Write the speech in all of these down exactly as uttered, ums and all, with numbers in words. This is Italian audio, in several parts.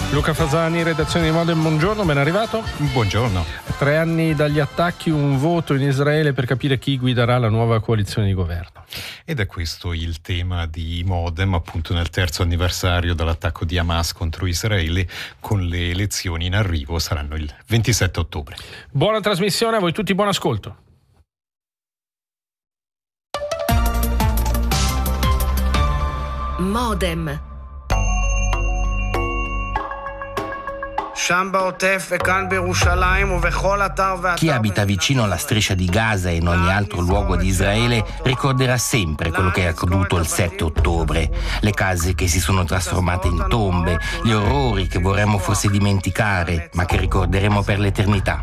Luca Fasani, redazione di Modem, buongiorno, ben arrivato. Buongiorno. Tre anni dagli attacchi, un voto in Israele per capire chi guiderà la nuova coalizione di governo. Ed è questo il tema di Modem, appunto nel terzo anniversario dell'attacco di Hamas contro Israele, con le elezioni in arrivo, saranno il ventisette ottobre. Buona trasmissione, a voi tutti buon ascolto. Modem. Chi abita vicino alla striscia di Gaza e in ogni altro luogo di Israele ricorderà sempre quello che è accaduto il sette ottobre, le case che si sono trasformate in tombe, gli orrori che vorremmo forse dimenticare, ma che ricorderemo per l'eternità.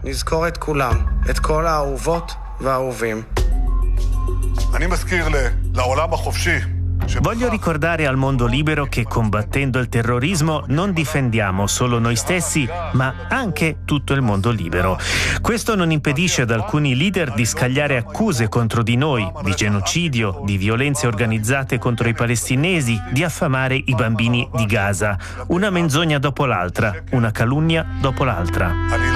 Voglio ricordare al mondo libero che combattendo il terrorismo non difendiamo solo noi stessi, ma anche tutto il mondo libero. Questo non impedisce ad alcuni leader di scagliare accuse contro di noi, di genocidio, di violenze organizzate contro i palestinesi, di affamare i bambini di Gaza. Una menzogna dopo l'altra, una calunnia dopo l'altra.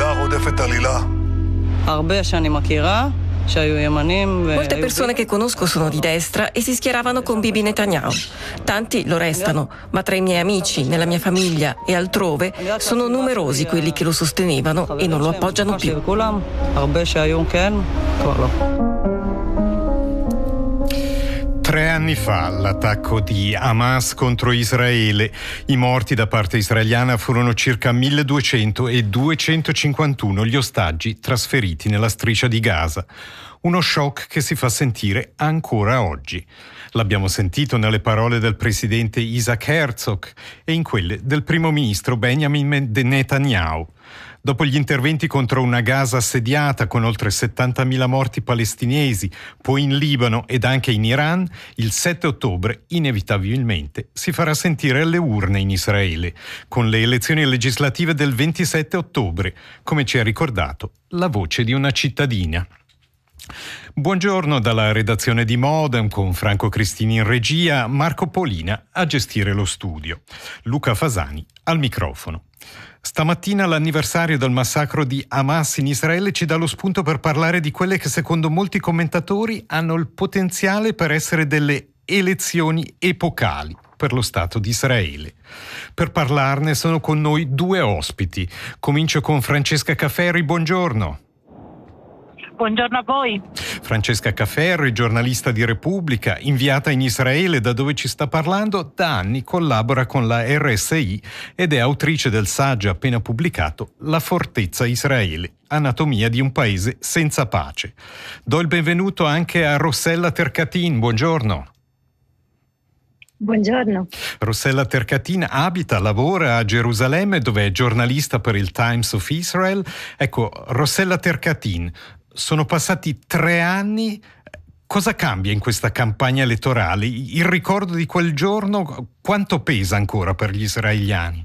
Molte persone che conosco sono di destra e si schieravano con Bibi Netanyahu. Tanti lo restano, ma tra i miei amici, nella mia famiglia e altrove sono numerosi quelli che lo sostenevano e non lo appoggiano più. Tre anni fa l'attacco di Hamas contro Israele. I morti da parte israeliana furono circa milleduecento e duecentocinquantuno gli ostaggi trasferiti nella striscia di Gaza. Uno shock che si fa sentire ancora oggi. L'abbiamo sentito nelle parole del presidente Isaac Herzog e in quelle del primo ministro Benjamin Netanyahu. Dopo gli interventi contro una Gaza assediata con oltre settantamila morti palestinesi, poi in Libano ed anche in Iran, il sette ottobre inevitabilmente si farà sentire alle urne in Israele, con le elezioni legislative del ventisette ottobre, come ci ha ricordato la voce di una cittadina. Buongiorno dalla redazione di Modem con Franco Cristini in regia, Marco Polina a gestire lo studio, Luca Fasani al microfono. Stamattina l'anniversario del massacro di Hamas in Israele ci dà lo spunto per parlare di quelle che secondo molti commentatori hanno il potenziale per essere delle elezioni epocali per lo Stato di Israele. Per parlarne sono con noi due ospiti. Comincio con Francesca Cafferri, buongiorno. Buongiorno a voi. Francesca Cafferri, giornalista di Repubblica, inviata in Israele da dove ci sta parlando, da anni collabora con la R S I ed è autrice del saggio appena pubblicato La fortezza Israele, anatomia di un paese senza pace. Do il benvenuto anche a Rossella Tercatin, buongiorno. Buongiorno. Rossella Tercatin abita, lavora a Gerusalemme dove è giornalista per il Times of Israel. Ecco, Rossella Tercatin, sono passati tre anni, cosa cambia in questa campagna elettorale? Il ricordo di quel giorno quanto pesa ancora per gli israeliani?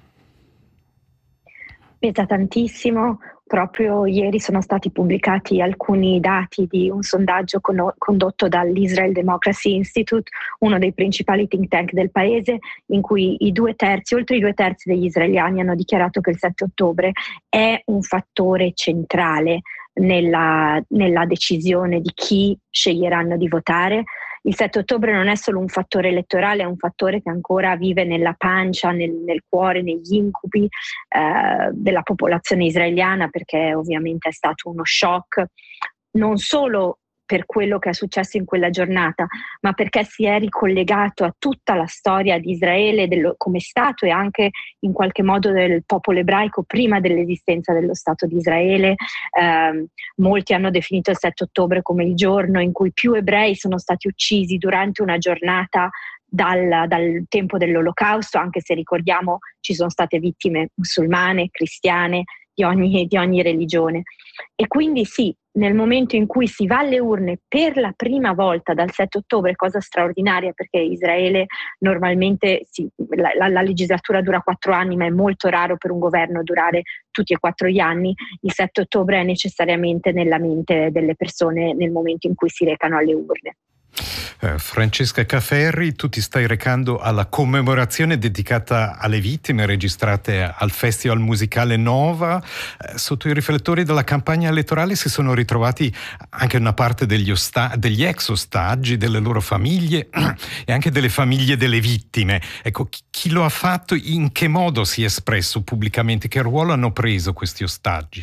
Pesa tantissimo. Proprio ieri sono stati pubblicati alcuni dati di un sondaggio con- condotto dall'Israel Democracy Institute, uno dei principali think tank del paese, in cui i due terzi, oltre i due terzi degli israeliani hanno dichiarato che il sette ottobre è un fattore centrale nella, nella decisione di chi sceglieranno di votare. Il sette ottobre non è solo un fattore elettorale, è un fattore che ancora vive nella pancia, nel, nel cuore, negli incubi eh, della popolazione israeliana, perché ovviamente è stato uno shock non solo per quello che è successo in quella giornata, ma perché si è ricollegato a tutta la storia di Israele dello, come Stato e anche in qualche modo del popolo ebraico prima dell'esistenza dello Stato di Israele. Eh, molti hanno definito il sette ottobre come il giorno in cui più ebrei sono stati uccisi durante una giornata dal, dal tempo dell'Olocausto, anche se ricordiamo ci sono state vittime musulmane, cristiane, di ogni, di ogni religione. E quindi sì, nel momento in cui si va alle urne per la prima volta dal sette ottobre, cosa straordinaria perché Israele normalmente si, la, la, la legislatura dura quattro anni, ma è molto raro per un governo durare tutti e quattro gli anni, il sette ottobre è necessariamente nella mente delle persone nel momento in cui si recano alle urne. Eh, Francesca Caferri, tu ti stai recando alla commemorazione dedicata alle vittime registrate al Festival Musicale Nova. Eh, sotto i riflettori della campagna elettorale si sono ritrovati anche una parte degli, osta- degli ex ostaggi, delle loro famiglie e anche delle famiglie delle vittime. Ecco, chi, chi lo ha fatto, in che modo si è espresso pubblicamente, che ruolo hanno preso questi ostaggi?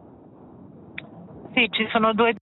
Sì, ci sono due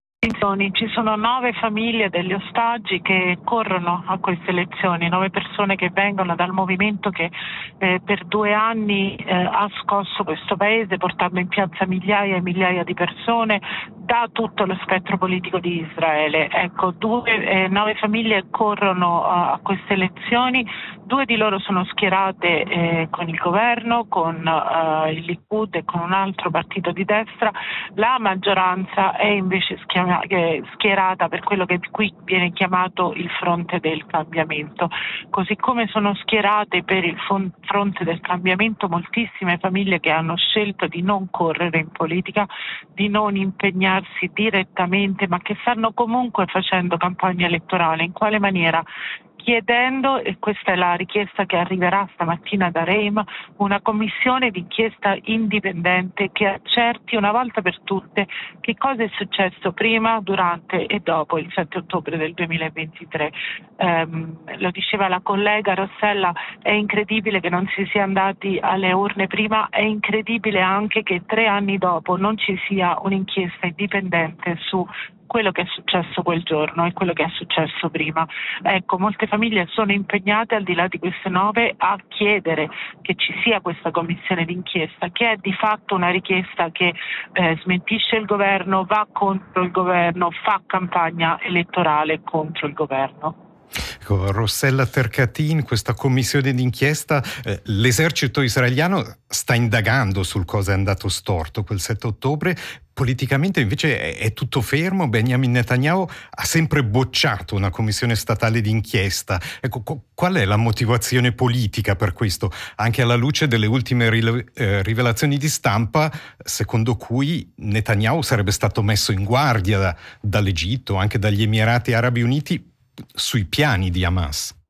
ci sono nove famiglie degli ostaggi che corrono a queste elezioni, nove persone che vengono dal movimento che eh, per due anni eh, ha scosso questo paese, portando in piazza migliaia e migliaia di persone da tutto lo spettro politico di Israele. Ecco, due, eh, nove famiglie corrono uh, a queste elezioni, due di loro sono schierate eh, con il governo, con uh, il Likud e con un altro partito di destra, la maggioranza è invece schierata schierata per quello che qui viene chiamato il fronte del cambiamento. Così come sono schierate per il fronte del cambiamento moltissime famiglie che hanno scelto di non correre in politica, di non impegnarsi direttamente, ma che stanno comunque facendo campagna elettorale. In quale maniera? Chiedendo, e questa è la richiesta che arriverà stamattina da Reim, una commissione d'inchiesta indipendente che accerti una volta per tutte che cosa è successo prima, durante e dopo il sette ottobre del duemilaventitré. Um, lo diceva la collega Rossella, è incredibile che non si sia andati alle urne prima, è incredibile anche che tre anni dopo non ci sia un'inchiesta indipendente su quello che è successo quel giorno e quello che è successo prima. Ecco, molte famiglie sono impegnate, al di là di queste nove, a chiedere che ci sia questa commissione d'inchiesta, che è di fatto una richiesta che eh, smentisce il governo, va contro il governo, fa campagna elettorale contro il governo. Rossella Tercatin, questa commissione d'inchiesta, eh, l'esercito israeliano sta indagando sul cosa è andato storto quel sette ottobre. Politicamente invece è, è tutto fermo. Benjamin Netanyahu ha sempre bocciato una commissione statale d'inchiesta. Ecco, co- qual è la motivazione politica per questo? Anche alla luce delle ultime rile- eh, rivelazioni di stampa, secondo cui Netanyahu sarebbe stato messo in guardia da, dall'Egitto, anche dagli Emirati Arabi Uniti, sui piani di Hamas.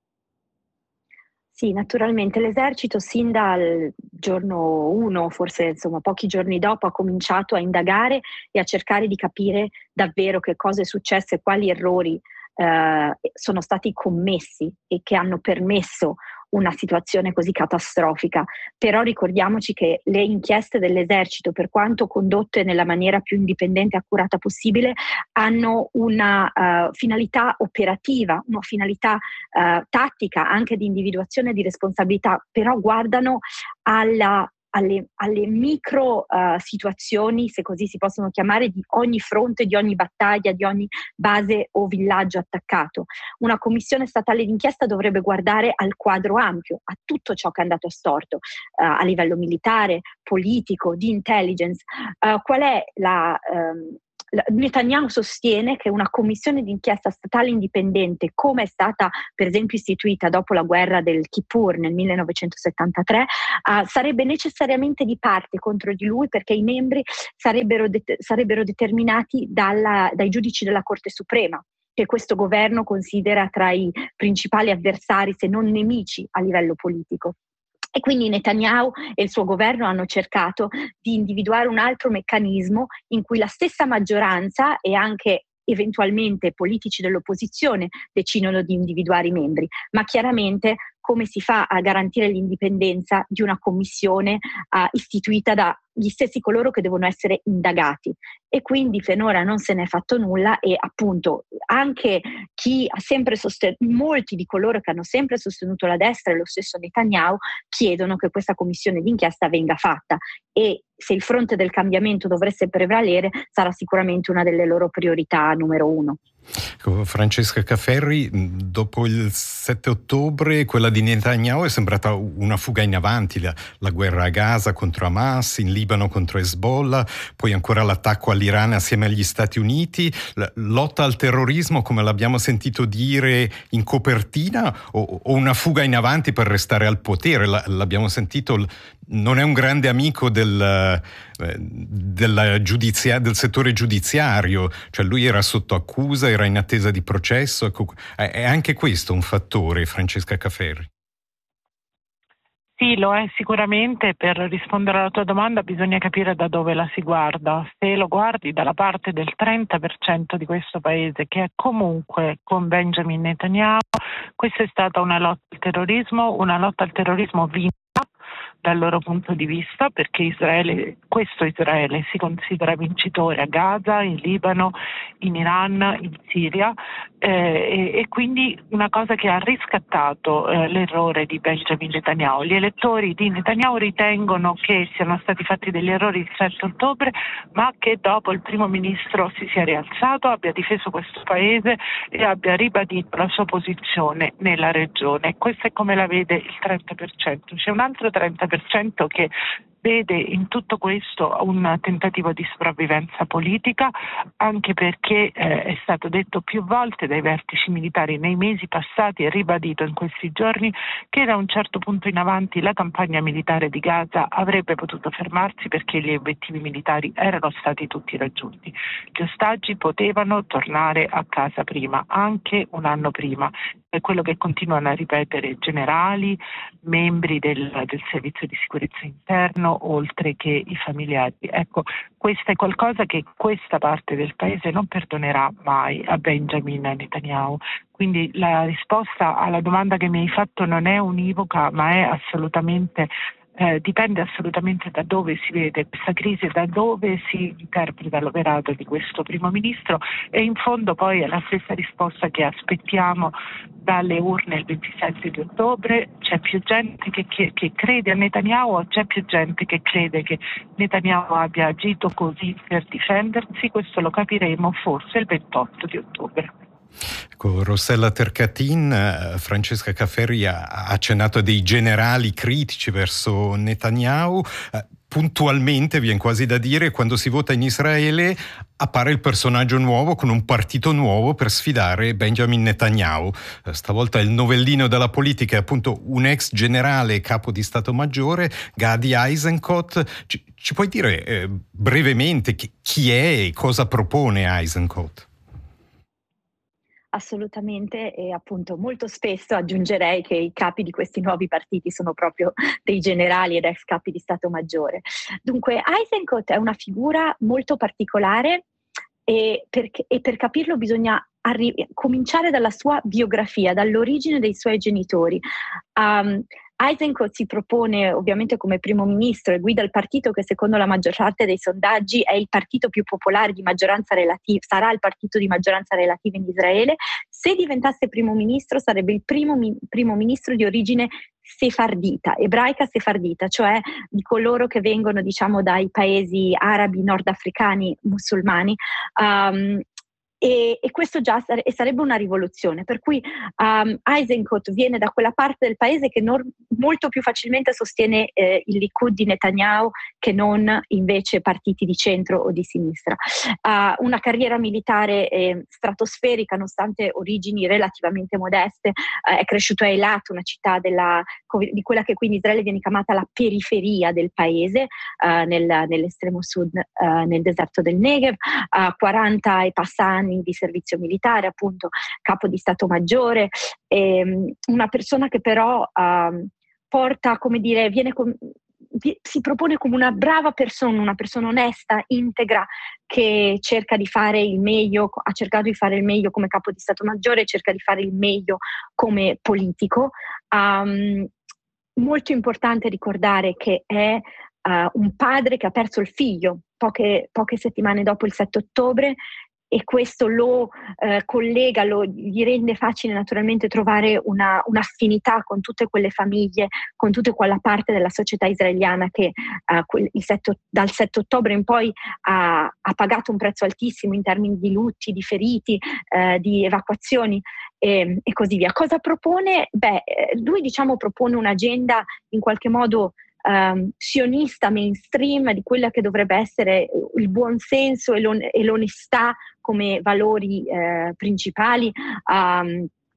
Sì, naturalmente l'esercito sin dal giorno uno, forse insomma pochi giorni dopo, ha cominciato a indagare e a cercare di capire davvero che cosa è successo e quali errori eh, sono stati commessi e che hanno permesso una situazione così catastrofica. Però ricordiamoci che le inchieste dell'esercito, per quanto condotte nella maniera più indipendente e accurata possibile, hanno una uh, finalità operativa, una finalità uh, tattica, anche di individuazione di responsabilità, però guardano alla Alle, alle micro uh, situazioni, se così si possono chiamare, di ogni fronte, di ogni battaglia, di ogni base o villaggio attaccato. Una commissione statale d'inchiesta dovrebbe guardare al quadro ampio, a tutto ciò che è andato storto, uh, a livello militare, politico, di intelligence. Uh, qual è la... Um, Netanyahu sostiene che una commissione d'inchiesta statale indipendente, come è stata per esempio istituita dopo la guerra del Kippur nel millenovecentosettantatré, uh, sarebbe necessariamente di parte contro di lui, perché i membri sarebbero, det- sarebbero determinati dalla, dai giudici della Corte Suprema, che questo governo considera tra i principali avversari, se non nemici, a livello politico. E quindi Netanyahu e il suo governo hanno cercato di individuare un altro meccanismo in cui la stessa maggioranza e anche eventualmente politici dell'opposizione decidono di individuare i membri, ma chiaramente come si fa a garantire l'indipendenza di una commissione uh, istituita dagli stessi coloro che devono essere indagati. E quindi finora non se ne è fatto nulla, e appunto anche chi ha sempre sostenuto, molti di coloro che hanno sempre sostenuto la destra e lo stesso Netanyahu chiedono che questa commissione d'inchiesta venga fatta, e se il fronte del cambiamento dovesse prevalere sarà sicuramente una delle loro priorità numero uno. Francesca Caferri, dopo il sette ottobre quella di Netanyahu è sembrata una fuga in avanti, la, la guerra a Gaza contro Hamas, in Libano contro Hezbollah, poi ancora l'attacco all'Iran assieme agli Stati Uniti, la lotta al terrorismo come l'abbiamo sentito dire in copertina, o, o una fuga in avanti per restare al potere? La, l'abbiamo sentito, non è un grande amico del, della giudizia, del settore giudiziario, cioè lui era sotto accusa era in attesa di processo. Ecco, è anche questo un fattore, Francesca Caferri? Sì, lo è sicuramente. Per rispondere alla tua domanda bisogna capire da dove la si guarda. Se lo guardi dalla parte del trenta per cento di questo paese che è comunque con Benjamin Netanyahu, questa è stata una lotta al terrorismo, una lotta al terrorismo vinta dal loro punto di vista, perché Israele, questo Israele si considera vincitore a Gaza, in Libano, in Iran, in Siria, eh, e, e quindi una cosa che ha riscattato eh, l'errore di Benjamin Netanyahu. Gli elettori di Netanyahu ritengono che siano stati fatti degli errori il sette ottobre, ma che dopo il primo ministro si sia rialzato, abbia difeso questo paese e abbia ribadito la sua posizione nella regione. Questo è come la vede il trenta per cento. C'è un altro trenta per cento che vede in tutto questo un tentativo di sopravvivenza politica, anche perché eh, è stato detto più volte dai vertici militari nei mesi passati e ribadito in questi giorni che da un certo punto in avanti la campagna militare di Gaza avrebbe potuto fermarsi perché gli obiettivi militari erano stati tutti raggiunti. Gli ostaggi potevano tornare a casa prima, anche un anno prima. È quello che continuano a ripetere generali, membri del, del servizio di sicurezza interno, oltre che i familiari. Ecco, questo è qualcosa che questa parte del paese non perdonerà mai a Benjamin Netanyahu. Quindi la risposta alla domanda che mi hai fatto non è univoca, ma è assolutamente Eh, dipende assolutamente da dove si vede questa crisi e da dove si interpreta l'operato di questo primo ministro, e in fondo poi è la stessa risposta che aspettiamo dalle urne il ventisette di ottobre. C'è più gente che, che, che crede a Netanyahu o c'è più gente che crede che Netanyahu abbia agito così per difendersi? Questo lo capiremo forse il ventotto di ottobre. Ecco, Rossella Tercatin, eh, Francesca Caferri ha accennato a dei generali critici verso Netanyahu. Eh, puntualmente, viene quasi da dire, quando si vota in Israele appare il personaggio nuovo con un partito nuovo per sfidare Benjamin Netanyahu. Eh, stavolta il novellino della politica è appunto un ex generale capo di Stato Maggiore, Gadi Eisenkot. Ci, ci puoi dire eh, brevemente chi, chi è e cosa propone Eisenkot? Assolutamente, e appunto molto spesso aggiungerei che i capi di questi nuovi partiti sono proprio dei generali ed ex capi di Stato Maggiore. Dunque, Eisenkot è una figura molto particolare e per, e per capirlo bisogna arri- cominciare dalla sua biografia, dall'origine dei suoi genitori. Um, Eisenkot si propone ovviamente come primo ministro e guida il partito che secondo la maggior parte dei sondaggi è il partito più popolare di maggioranza relativa, sarà il partito di maggioranza relativa in Israele. Se diventasse primo ministro sarebbe il primo, mi, primo ministro di origine sefardita, ebraica sefardita, cioè di coloro che vengono diciamo dai paesi arabi nordafricani musulmani. Um, E, e questo già sare- sarebbe una rivoluzione, per cui um, Eisenkot viene da quella parte del paese che non, molto più facilmente sostiene eh, il Likud di Netanyahu che non invece partiti di centro o di sinistra. Uh, una carriera militare eh, stratosferica nonostante origini relativamente modeste, uh, è cresciuto a Eilat, una città della, di quella che qui in Israele viene chiamata la periferia del paese, uh, nel, nell'estremo sud, uh, nel deserto del Negev, uh, quaranta e passa anni di servizio militare, appunto capo di Stato Maggiore, ehm, una persona che però um, porta, come dire, viene com- si propone come una brava persona, una persona onesta, integra, che cerca di fare il meglio, ha cercato di fare il meglio come capo di Stato Maggiore, cerca di fare il meglio come politico. Um, molto importante ricordare che è uh, un padre che ha perso il figlio poche, poche settimane dopo il sette ottobre, e questo lo eh, collega, lo, gli rende facile naturalmente trovare una, un'affinità con tutte quelle famiglie, con tutta quella parte della società israeliana che eh, quel, il sette, dal sette ottobre in poi ha, ha pagato un prezzo altissimo in termini di lutti, di feriti, eh, di evacuazioni e, e così via. Cosa propone? Beh, lui diciamo propone un'agenda in qualche modo Um, sionista mainstream di quella che dovrebbe essere il buon senso e, l'on- e l'onestà come valori eh, principali. Um,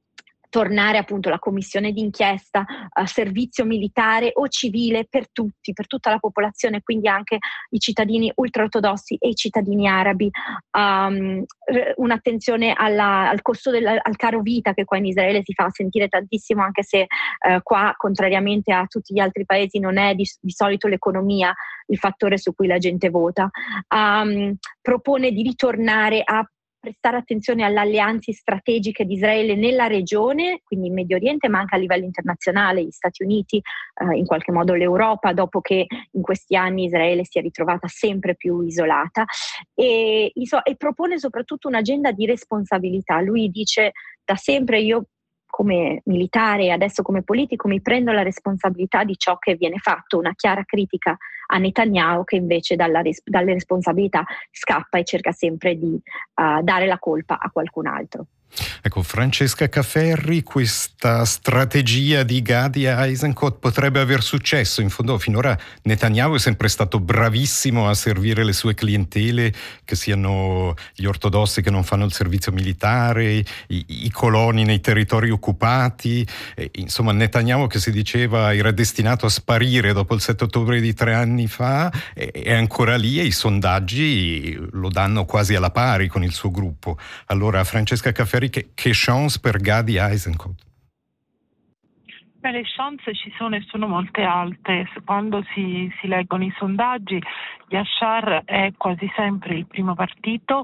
tornare appunto la commissione d'inchiesta, uh, servizio militare o civile per tutti, per tutta la popolazione, quindi anche i cittadini ultraortodossi e i cittadini arabi, um, un'attenzione alla, al costo del al caro vita, che qua in Israele si fa sentire tantissimo, anche se uh, qua, contrariamente a tutti gli altri paesi, non è di, di solito l'economia il fattore su cui la gente vota. Um, propone di ritornare a prestare attenzione alle alleanze strategiche di Israele nella regione, quindi in Medio Oriente, ma anche a livello internazionale, gli Stati Uniti, eh, in qualche modo l'Europa, dopo che in questi anni Israele si è ritrovata sempre più isolata, e, e propone soprattutto un'agenda di responsabilità. Lui dice: da sempre io, come militare e adesso come politico, mi prendo la responsabilità di ciò che viene fatto, una chiara critica a Netanyahu, che invece dalla, dalle responsabilità scappa e cerca sempre di uh, dare la colpa a qualcun altro. Ecco, Francesca Caferri, questa strategia di Gadi Eisenkot potrebbe aver successo? In fondo finora Netanyahu è sempre stato bravissimo a servire le sue clientele, che siano gli ortodossi che non fanno il servizio militare, i, i coloni nei territori occupati, e, insomma Netanyahu, che si diceva era destinato a sparire dopo il sette ottobre di tre anni fa, è, è ancora lì e i sondaggi lo danno quasi alla pari con il suo gruppo. Allora, Francesca Caferri, Che, che chance per Gadi Eisenkot? Beh, le chance ci sono e sono molte alte. Quando si, si leggono i sondaggi, Yashar è quasi sempre il primo partito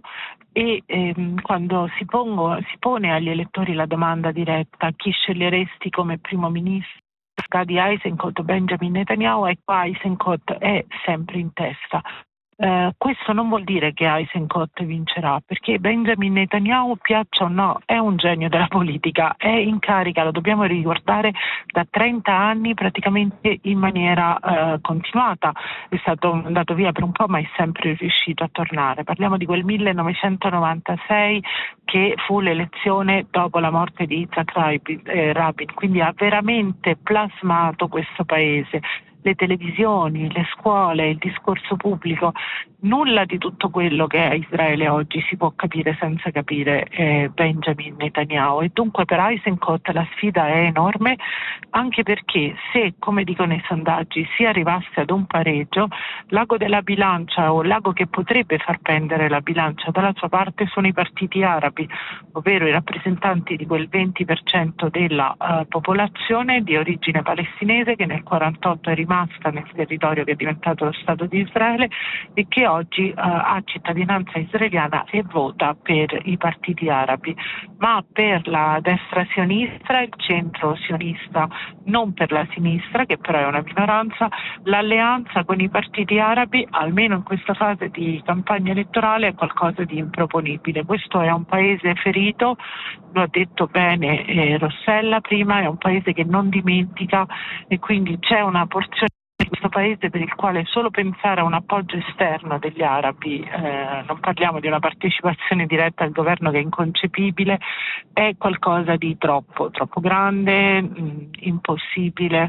e ehm, quando si, pongo, si pone agli elettori la domanda diretta: chi sceglieresti come primo ministro? Gadi Eisenkot o Benjamin Netanyahu? E qua Eisenkot è sempre in testa. Uh, questo non vuol dire che Eisenkot vincerà, perché Benjamin Netanyahu, piaccia o no, è un genio della politica, è in carica, lo dobbiamo ricordare, da trenta anni praticamente in maniera uh, continuata. È stato andato via per un po', ma è sempre riuscito a tornare. Parliamo di quel millenovecentonovantasei che fu l'elezione dopo la morte di Yitzhak Rabin, quindi ha veramente plasmato questo paese. Le televisioni, le scuole, il discorso pubblico, nulla di tutto quello che è Israele oggi si può capire senza capire eh, Benjamin Netanyahu, e dunque per Eisenkot la sfida è enorme, anche perché se, come dicono i sondaggi, si arrivasse ad un pareggio, l'ago della bilancia o l'ago che potrebbe far pendere la bilancia dalla sua parte sono i partiti arabi, ovvero i rappresentanti di quel venti per cento della uh, popolazione di origine palestinese che nel quarantotto è rimasta nel territorio che è diventato lo Stato di Israele e che oggi uh, ha cittadinanza israeliana e vota per i partiti arabi, ma per la destra sionista, il centro sionista, non per la sinistra, che però è una minoranza, l'alleanza con i partiti arabi, almeno in questa fase di campagna elettorale, è qualcosa di improponibile. Questo è un paese ferito, lo ha detto bene eh, Rossella prima, è un paese che non dimentica, e quindi c'è una porzione di questo paese per il quale solo pensare a un appoggio esterno degli arabi, eh, non parliamo di una partecipazione diretta al governo che è inconcepibile, è qualcosa di troppo, troppo grande, mh, impossibile,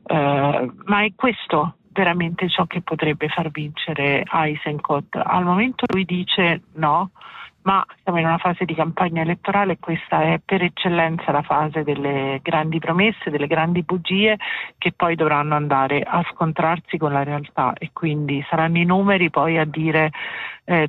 eh, ma è questo veramente ciò che potrebbe far vincere Eisenkot. Al momento lui dice no, ma siamo in una fase di campagna elettorale e questa è per eccellenza la fase delle grandi promesse, delle grandi bugie che poi dovranno andare a scontrarsi con la realtà, e quindi saranno i numeri poi a dire eh,